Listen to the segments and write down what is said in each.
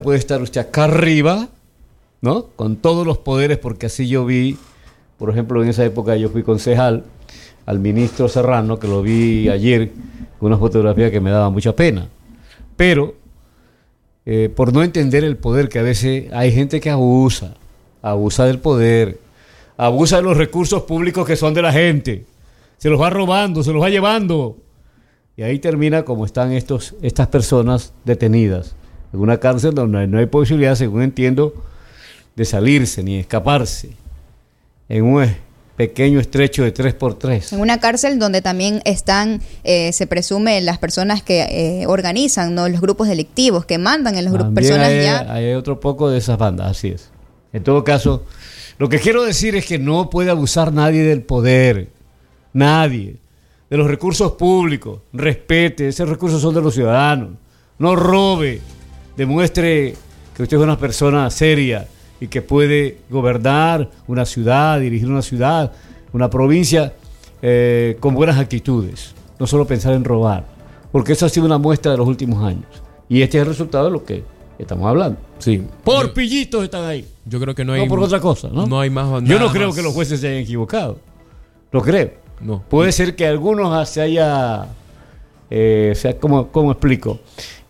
puede estar usted acá arriba, ¿no? Con todos los poderes, porque así yo vi, por ejemplo, en esa época yo fui concejal, al ministro Serrano, que lo vi ayer, con una fotografía que me daba mucha pena. Pero, por no entender el poder, que a veces hay gente que abusa del poder, abusa de los recursos públicos que son de la gente, se los va robando, se los va llevando, y ahí termina como están estas personas detenidas, en una cárcel donde no hay posibilidad, según entiendo, de salirse ni escaparse, en un pequeño estrecho de 3x3. En una cárcel donde también están, se presume, las personas que organizan, ¿no?, los grupos delictivos, que mandan en los grupos, personas ya. Hay otro poco de esas bandas, así es. En todo caso, lo que quiero decir es que no puede abusar nadie del poder, nadie, de los recursos públicos. Respete, esos recursos son de los ciudadanos. No robe, demuestre que usted es una persona seria y que puede gobernar una ciudad, dirigir una ciudad, una provincia con buenas actitudes. No solo pensar en robar, porque eso ha sido una muestra de los últimos años. Y este es el resultado de lo que estamos hablando. Sí. Por pillitos están ahí. Yo creo que no hay... No por otra cosa, ¿no? No hay más... Yo no creo que los jueces se hayan equivocado. Lo creo. No. Puede ser que algunos se haya... ¿cómo explico?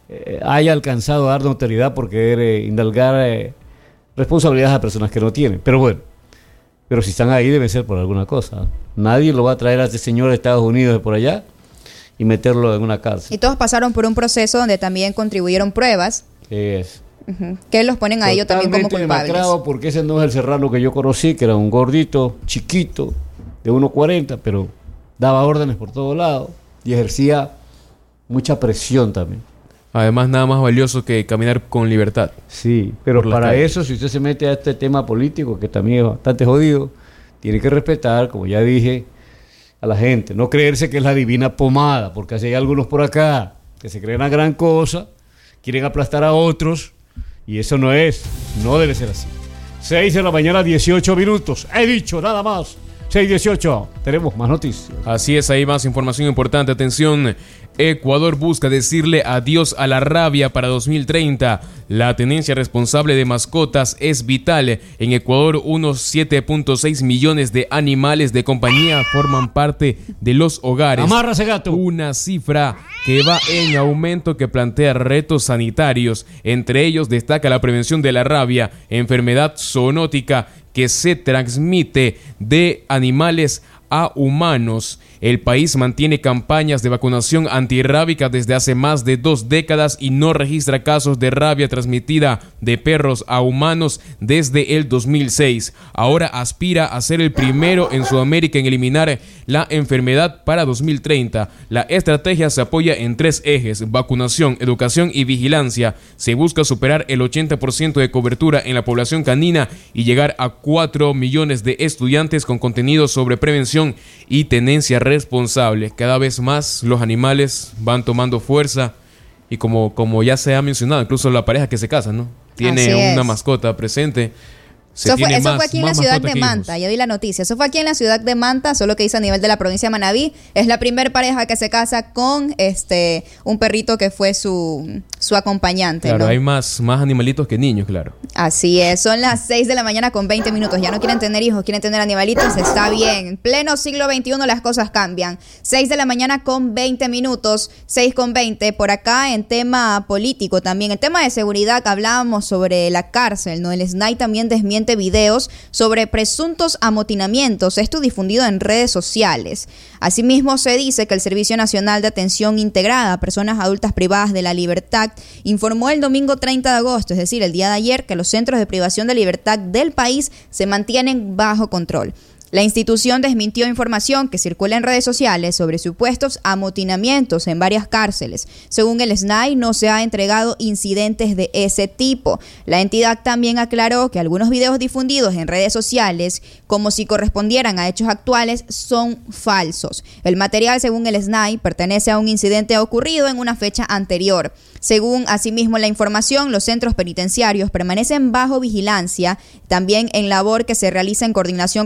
Haya alcanzado a dar notoriedad por querer indalgar responsabilidades a personas que no tienen. Pero bueno, pero si están ahí debe ser por alguna cosa. Nadie lo va a traer a este señor de Estados Unidos de por allá y meterlo en una cárcel. Y todos pasaron por un proceso donde también contribuyeron pruebas. Es. Que los ponen a ellos también como culpables. Porque ese no es el Serrano que yo conocí, que era un gordito, chiquito, de 1.40, pero daba órdenes por todos lados y ejercía mucha presión también. Además, nada más valioso que caminar con libertad. Sí, pero para eso, si usted se mete a este tema político, que también es bastante jodido, tiene que respetar, como ya dije, a la gente. No creerse que es la divina pomada, porque así hay algunos por acá que se creen una gran cosa, quieren aplastar a otros, y eso no debe ser así. 6 de la mañana, 18 minutos. He dicho nada más. 6:18. Tenemos más noticias. Así es, hay más información importante. Atención. Ecuador busca decirle adiós a la rabia para 2030. La tenencia responsable de mascotas es vital. En Ecuador, unos 7.6 millones de animales de compañía forman parte de los hogares. Amárrase, gato. Una cifra que va en aumento, que plantea retos sanitarios. Entre ellos destaca la prevención de la rabia, enfermedad zoonótica que se transmite de animales a humanos. El país mantiene campañas de vacunación antirrábica desde hace más de 2 décadas y no registra casos de rabia transmitida de perros a humanos desde el 2006. Ahora aspira a ser el primero en Sudamérica en eliminar la enfermedad para 2030. La estrategia se apoya en 3 ejes: vacunación, educación y vigilancia. Se busca superar el 80% de cobertura en la población canina y llegar a 4 millones de estudiantes con contenido sobre prevención y tenencia responsable. Cada vez más los animales van tomando fuerza y como ya se ha mencionado, incluso la pareja que se casa, ¿no? Tiene una mascota presente. Eso fue aquí en la ciudad de Manta, yo vi la noticia. Eso fue aquí en la ciudad de Manta, solo que dice a nivel de la provincia de Manabí. Es la primera pareja que se casa con un perrito que fue su acompañante. Claro, ¿no? hay más animalitos que niños, claro. Así es, son las 6 de la mañana con 20 minutos. Ya no quieren tener hijos, quieren tener animalitos, está bien. En pleno siglo XXI las cosas cambian. 6 de la mañana con 20 minutos, 6 con 20. Por acá en tema político también, en tema de seguridad que hablábamos sobre la cárcel, ¿no? El SNAI también desmiente videos sobre presuntos amotinamientos, esto difundido en redes sociales. Asimismo, se dice que el Servicio Nacional de Atención Integrada a Personas Adultas Privadas de la Libertad informó el domingo 30 de agosto, es decir, el día de ayer, que los centros de privación de libertad del país se mantienen bajo control. La institución desmintió información que circula en redes sociales sobre supuestos amotinamientos en varias cárceles. Según el SNAI, no se han entregado incidentes de ese tipo. La entidad también aclaró que algunos videos difundidos en redes sociales, como si correspondieran a hechos actuales, son falsos. El material, según el SNAI, pertenece a un incidente ocurrido en una fecha anterior. Según asimismo la información, los centros penitenciarios permanecen bajo vigilancia, también en labor que se realiza en coordinación con la policía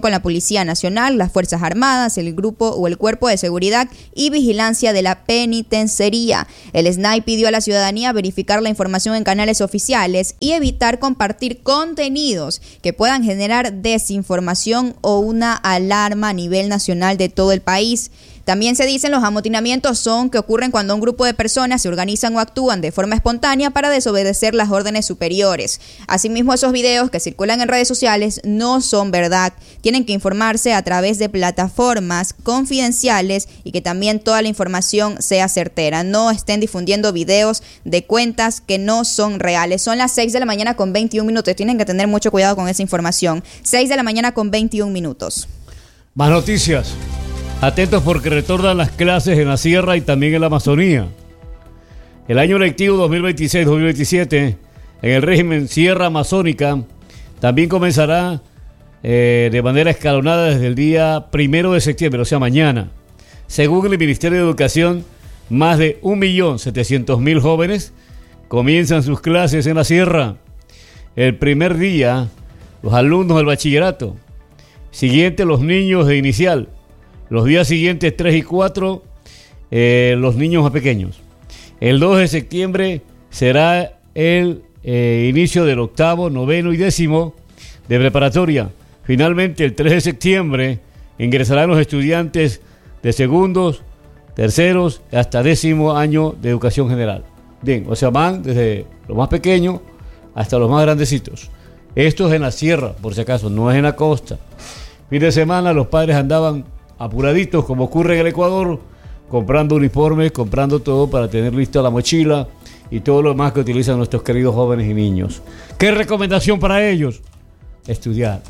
Policía Nacional, las Fuerzas Armadas, el Grupo o el Cuerpo de Seguridad y Vigilancia de la Penitenciaría. El SNAI pidió a la ciudadanía verificar la información en canales oficiales y evitar compartir contenidos que puedan generar desinformación o una alarma a nivel nacional de todo el país. También se dicen los amotinamientos son que ocurren cuando un grupo de personas se organizan o actúan de forma espontánea para desobedecer las órdenes superiores. Asimismo, esos videos que circulan en redes sociales no son verdad. Tienen que informarse a través de plataformas confidenciales y que también toda la información sea certera. No estén difundiendo videos de cuentas que no son reales. Son las 6 de la mañana con 21 minutos. Tienen que tener mucho cuidado con esa información. 6 de la mañana con 21 minutos. Más noticias. Atentos porque retornan las clases en la Sierra y también en la Amazonía. El año lectivo 2026-2027 en el régimen Sierra Amazónica también comenzará de manera escalonada desde el día 1 de septiembre, o sea, mañana. Según el Ministerio de Educación, más de 1.700.000 jóvenes comienzan sus clases en la Sierra. El primer día, los alumnos del bachillerato. Siguiente, los niños de inicial. Los días siguientes, 3 y 4, los niños más pequeños. El 2 de septiembre será el inicio del 8º, 9º y 10º de preparatoria. Finalmente, el 3 de septiembre ingresarán los estudiantes de segundos, terceros, hasta 10º año de educación general. Bien, o sea, van desde lo más pequeño hasta los más grandecitos. Esto es en la sierra, por si acaso, no es en la costa. Fin de semana los padres andaban apuraditos, como ocurre en el Ecuador, comprando uniformes, comprando todo para tener lista la mochila y todo lo demás que utilizan nuestros queridos jóvenes y niños. ¿Qué recomendación para ellos? Estudiar.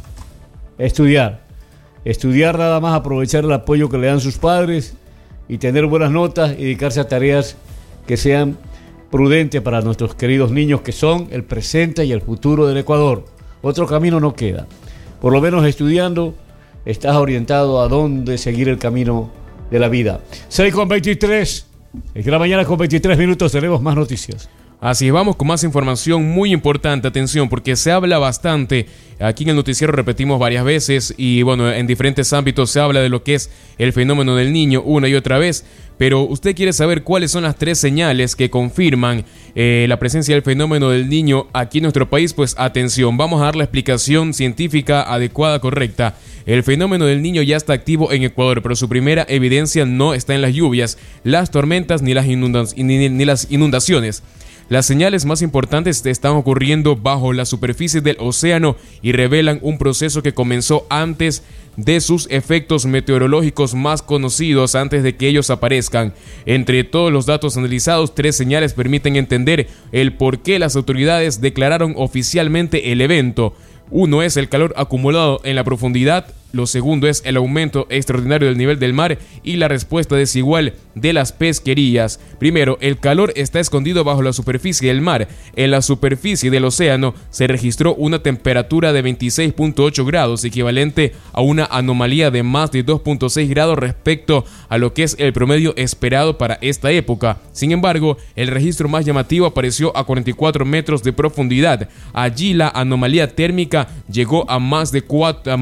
Estudiar nada más, aprovechar el apoyo que le dan sus padres y tener buenas notas y dedicarse a tareas que sean prudentes para nuestros queridos niños que son el presente y el futuro del Ecuador. Otro camino no queda. Por lo menos estudiando estás orientado a dónde seguir el camino de la vida. 6:23. Es que la mañana con 23 minutos tenemos más noticias. Así es, vamos con más información muy importante, atención, porque se habla bastante, aquí en el noticiero repetimos varias veces y bueno, en diferentes ámbitos se habla de lo que es el fenómeno del niño una y otra vez, pero usted quiere saber cuáles son las 3 señales que confirman la presencia del fenómeno del niño aquí en nuestro país. Pues atención, vamos a dar la explicación científica adecuada, correcta. El fenómeno del niño ya está activo en Ecuador, pero su primera evidencia no está en las lluvias, las tormentas ni las inundaciones. Las señales más importantes están ocurriendo bajo la superficie del océano y revelan un proceso que comenzó antes de sus efectos meteorológicos más conocidos, antes de que ellos aparezcan. Entre todos los datos analizados, 3 señales permiten entender el por qué las autoridades declararon oficialmente el evento. Uno es el calor acumulado en la profundidad, lo segundo es el aumento extraordinario del nivel del mar y la respuesta desigual de las pesquerías. Primero, el calor está escondido bajo la superficie del mar. En la superficie del océano se registró una temperatura de 26.8 grados, equivalente a una anomalía de más de 2.6 grados respecto a lo que es el promedio esperado para esta época. Sin embargo, el registro más llamativo apareció a 44 metros de profundidad. Allí la anomalía térmica llegó a más de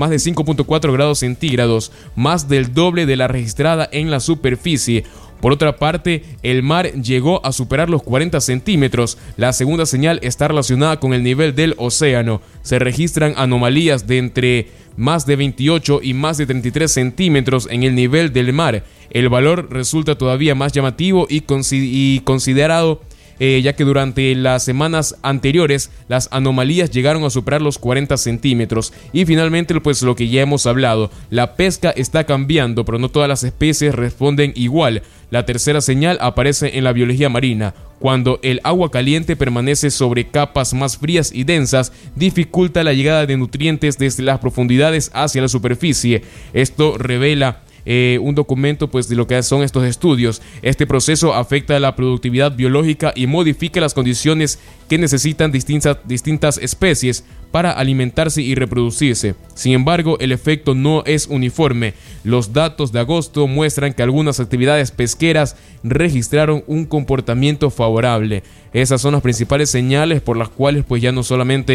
5.4 grados centígrados, más del doble de la registrada en la superficie. Por otra parte, el mar llegó a superar los 40 centímetros. La segunda señal está relacionada con el nivel del océano. Se registran anomalías de entre más de 28 y más de 33 centímetros en el nivel del mar. El valor resulta todavía más llamativo y considerado ya que durante las semanas anteriores las anomalías llegaron a superar los 40 centímetros. Y finalmente, pues lo que ya hemos hablado, la pesca está cambiando, pero no todas las especies responden igual. La tercera señal aparece en la biología marina. Cuando el agua caliente permanece sobre capas más frías y densas, dificulta la llegada de nutrientes desde las profundidades hacia la superficie. Esto revela un documento pues de lo que son estos estudios. Este proceso afecta a la productividad biológica y modifica las condiciones que necesitan distintas especies para alimentarse y reproducirse. Sin embargo, el efecto no es uniforme. Los datos de agosto muestran que algunas actividades pesqueras registraron un comportamiento favorable. Esas son las principales señales por las cuales pues ya no solamente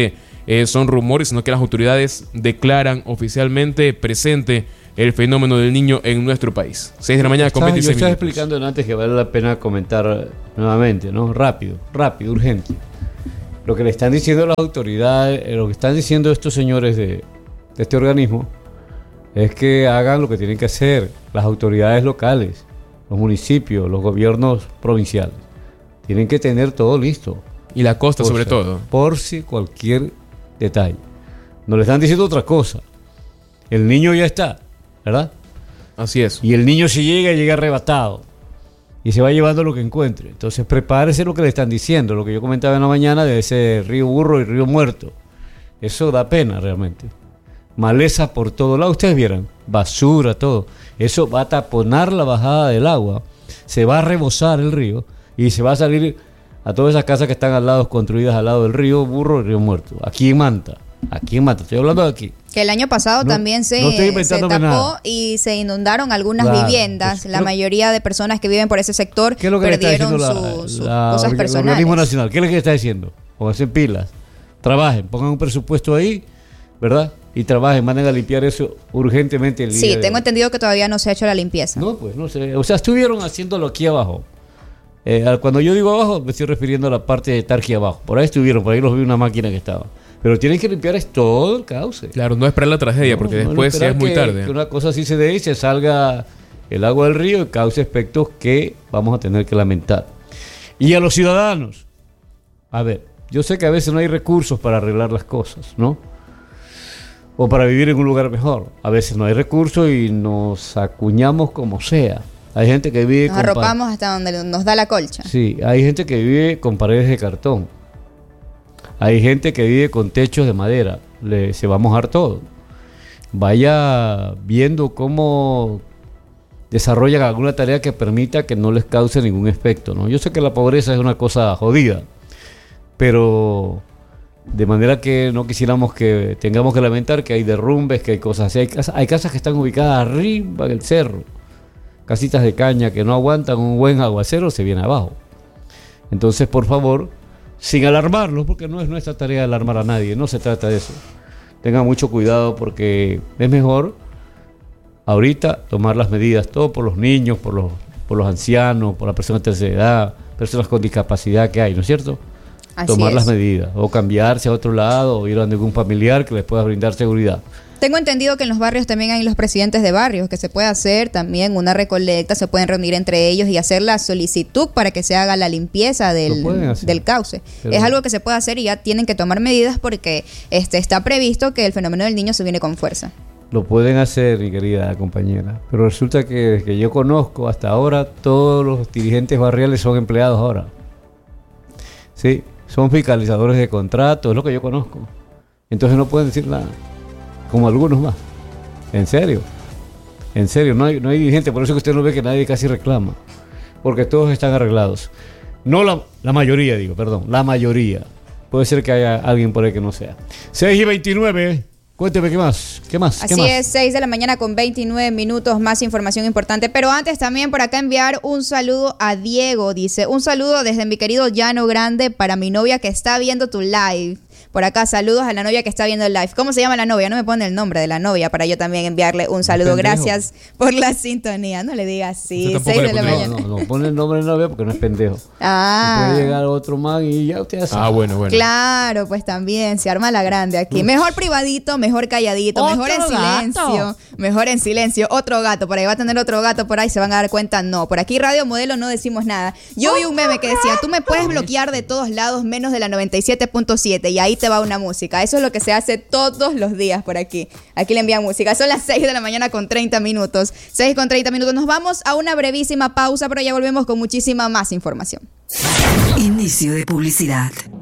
son rumores, sino que las autoridades declaran oficialmente presente el fenómeno del niño en nuestro país. 6 de la mañana con 26 Yo estaba minutos. explicando antes que vale la pena comentar nuevamente, ¿no? Rápido, urgente. Lo que le están diciendo las autoridades, lo que están diciendo estos señores de este organismo, es que hagan lo que tienen que hacer las autoridades locales, los municipios, los gobiernos provinciales. Tienen que tener todo listo. Y la costa sobre todo. Por si cualquier detalle. No le están diciendo otra cosa. El niño ya está, ¿verdad? Así es. Y el niño si llega arrebatado. Y se va llevando lo que encuentre. Entonces prepárese lo que le están diciendo. Lo que yo comentaba en la mañana de ese río Burro y río Muerto. Eso da pena realmente. Maleza por todo lado. Ustedes vieran. Basura, todo. Eso va a taponar la bajada del agua. Se va a rebosar el río. Y se va a salir a todas esas casas que están al lado, construidas al lado del río Burro y río Muerto. Aquí en Manta. Estoy hablando de aquí. Que el año pasado también se tapó nada. Y se inundaron algunas Claro, viviendas. pues, la mayoría de personas que viven por ese sector ¿qué es lo que perdieron le está diciendo sus cosas el personales. organismo nacional? ¿Qué es lo que le está diciendo? Pónganse pilas, trabajen, pongan un presupuesto ahí, ¿verdad? Y trabajen, manden a limpiar eso urgentemente el día Sí, de tengo hoy. entendido que todavía no se ha hecho la limpieza. No, pues no sé. O sea, estuvieron haciéndolo aquí abajo. Cuando yo digo abajo, me estoy refiriendo a la parte de estar aquí abajo. Por ahí estuvieron, por ahí los vi una máquina que estaba. Pero tienen que limpiar es todo el cauce. Claro, no esperar la tragedia, porque después ya es muy tarde. Que una cosa así se dé y se salga el agua del río y cause efectos que vamos a tener que lamentar. Y a los ciudadanos, a ver, yo sé que a veces no hay recursos para arreglar las cosas, ¿no? O para vivir en un lugar mejor. A veces no hay recursos y nos acuñamos como sea. Hay gente que vive Nos arropamos hasta donde nos da la colcha. Sí, hay gente que vive con paredes de cartón. Hay gente que vive con techos de madera. Se va a mojar todo. Vaya viendo cómo desarrollan alguna tarea que permita que no les cause ningún efecto, ¿no? Yo sé que la pobreza es una cosa jodida, pero de manera que no quisiéramos que tengamos que lamentar que hay derrumbes, que hay cosas así. Hay casas que están ubicadas arriba del cerro. Casitas de caña que no aguantan un buen aguacero, se viene abajo. Entonces, por favor, sin alarmarlos, porque no es nuestra tarea alarmar a nadie, no se trata de eso. Tengan mucho cuidado porque es mejor ahorita tomar las medidas, todo por los niños, por los ancianos, por las personas de tercera edad, personas con discapacidad que hay, ¿no es cierto? Así Tomar es. las medidas, o cambiarse a otro lado, o ir a algún familiar que les pueda brindar seguridad. Tengo entendido que en los barrios también hay los presidentes de barrios, que se puede hacer también una recolecta, se pueden reunir entre ellos y hacer la solicitud para que se haga la limpieza Lo pueden hacer. del cauce. Pero es algo que se puede hacer y ya tienen que tomar medidas porque está previsto que el fenómeno del niño se viene con fuerza. Lo pueden hacer, mi querida compañera, pero resulta que desde que yo conozco hasta ahora, todos los dirigentes barriales son empleados ahora. Sí, son fiscalizadores de contratos, es lo que yo conozco. Entonces no pueden decir nada, como algunos más. En serio, no hay dirigente, por eso que usted no ve que nadie casi reclama, porque todos están arreglados. No la mayoría, la mayoría. Puede ser que haya alguien por ahí que no sea. 6:29. Cuénteme, ¿qué más? Así es, 6 de la mañana con 29 minutos, más información importante. Pero antes también por acá enviar un saludo a Diego. Dice, un saludo desde mi querido Llano Grande para mi novia que está viendo tu live. Por acá, saludos a la novia que está viendo el live. ¿Cómo se llama la novia? No me pone el nombre de la novia para yo también enviarle un saludo. Gracias por la sintonía. No le digas así, 6 de la mañana. No, pone el nombre de la novia porque no es pendejo. Puede llegar otro man y ya usted sabe. Bueno. Claro, pues también se arma la grande aquí. Mejor privadito, mejor calladito, mejor en silencio. Mejor en silencio. Otro gato, por ahí va a tener otro gato por ahí, se van a dar cuenta. No, por aquí Radio Modelo no decimos nada. Yo vi un meme que decía, tú me puedes bloquear de todos lados menos de la 97.7 y ahí te va una música. Eso es lo que se hace todos los días por aquí. Aquí le envían música. Son las 6 de la mañana con 30 minutos. 6 con 30 minutos. Nos vamos a una brevísima pausa, pero ya volvemos con muchísima más información. Inicio de publicidad.